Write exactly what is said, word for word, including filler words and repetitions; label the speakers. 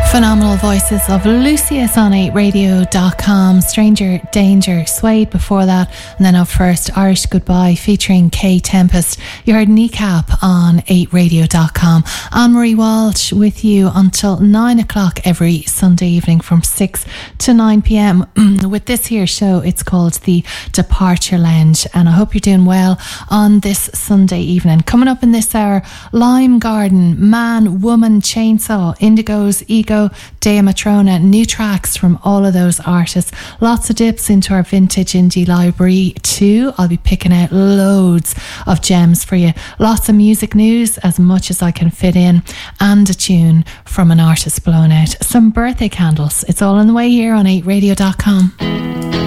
Speaker 1: Phenomenal voices of Lucius on eight radio dot com, Stranger Danger, Suede before that, and then up first Irish Goodbye featuring K Tempest. You heard Kneecap on eight radio dot com. Anne-Marie Walsh with you until nine o'clock every Sunday evening from six to nine p.m. with this here show. It's called The Departure Lounge, and I hope you're doing well on this Sunday evening. Coming up in this hour, Lime Garden, Man, Woman, Chainsaw, Indigos, Ego, Dea Matrona, new tracks from all of those artists. Lots of dips into our vintage indie library too. I'll be picking out loads of gems for you. Lots of music news, as much as I can fit in, and a tune from an artist blown out. Some birthday candles. It's all on the way here on eight radio dot com.